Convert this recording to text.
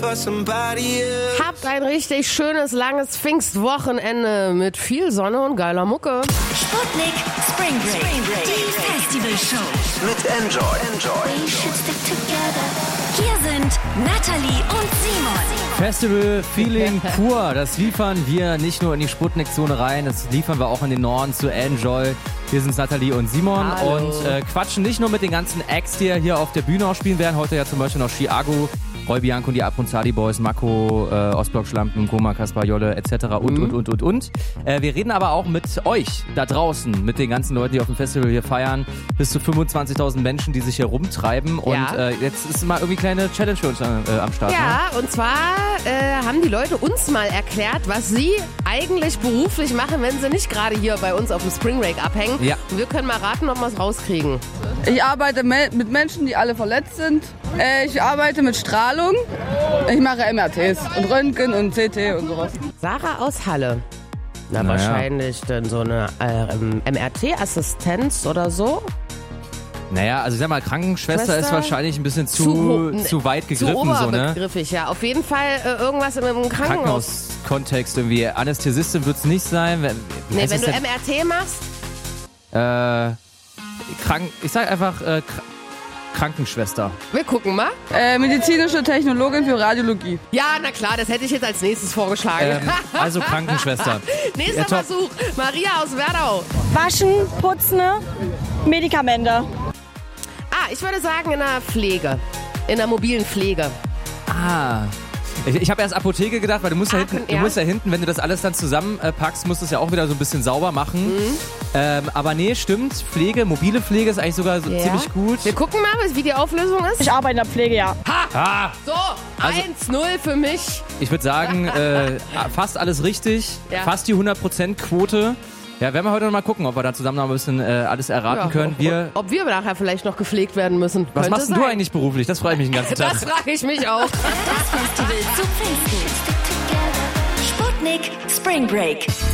Habt ein richtig schönes, langes Pfingstwochenende mit viel Sonne und geiler Mucke. Sputnik Spring Break. Die Festivalshow. Mit Enjoy. We should stick together. Hier sind Natalie und Simon. Festival Feeling pur. Das liefern wir nicht nur in die Sputnik-Zone rein, das liefern wir auch in den Norden zu Enjoy. Hier sind Natalie und Simon. Hallo. Und quatschen nicht nur mit den ganzen Acts, die hier auf der Bühne auch spielen werden. Heute ja zum Beispiel noch Chiago, Roy Bianco und die Abronzali Boys, Mako, Ostblock Schlampen, Koma, Kaspar Jolle etc. und. Wir reden aber auch mit euch da draußen, mit den ganzen Leuten, die auf dem Festival hier feiern. Bis zu 25.000 Menschen, die sich hier rumtreiben. Und jetzt ist mal irgendwie eine kleine Challenge für uns am Start. Ja, und zwar haben die Leute uns mal erklärt, was sie eigentlich beruflich machen, wenn sie nicht gerade hier bei uns auf dem Spring Break abhängen. Ja. Und wir können mal raten, ob wir es rauskriegen. Ich arbeite mit Menschen, die alle verletzt sind. Ich arbeite mit Strahlung. Ich mache MRTs und Röntgen und CT und sowas. Sarah aus Halle. Na, wahrscheinlich dann so eine MRT-Assistenz oder so. Naja, also ich sag mal, Krankenschwester ist wahrscheinlich ein bisschen zu weit gegriffen. Zu so, ne? oberbegriffig, ja. Auf jeden Fall irgendwas im Krankenhaus. Krankenhauskontext irgendwie. Anästhesistin wird es nicht sein. Nee, wenn du MRT machst. Ich sag einfach Krankenschwester. Wir gucken mal. Medizinische Technologin für Radiologie. Ja, na klar, das hätte ich jetzt als nächstes vorgeschlagen. Also Krankenschwester. Nächster Versuch. Maria aus Werdau. Waschen, putzen, Medikamente. Ich würde sagen in der Pflege. In der mobilen Pflege. Ich habe erst Apotheke gedacht, weil du musst ja hinten, wenn du das alles dann zusammenpackst, musst du es ja auch wieder so ein bisschen sauber machen. Aber nee, stimmt. Pflege, mobile Pflege ist eigentlich sogar ziemlich gut. Wir gucken mal, wie die Auflösung ist. Ich arbeite in der Pflege, ja. So, 1-0 für mich. Ich würde sagen, fast alles richtig. Ja. Fast die 100% Quote. Ja, werden wir heute noch mal gucken, ob wir da zusammen noch ein bisschen alles erraten können. Ob wir nachher vielleicht noch gepflegt werden müssen. Was machst denn du eigentlich beruflich? Das frage ich mich den ganzen Tag. Das frage ich mich auch. Das Festival zu Pfingsten. Sputnik Spring Break.